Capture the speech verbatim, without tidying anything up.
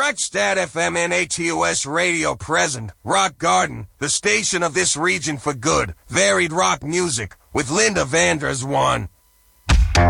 Direct Stat F M and A T O S Radio present Rock Garden, the station of this region for good. Varied rock music with Linda Vanders one.